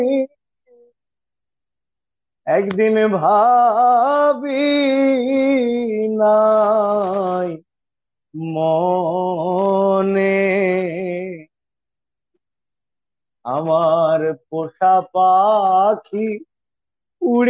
একদিন ভাবি নাই মনে আমার পোষা পাখি উড়ে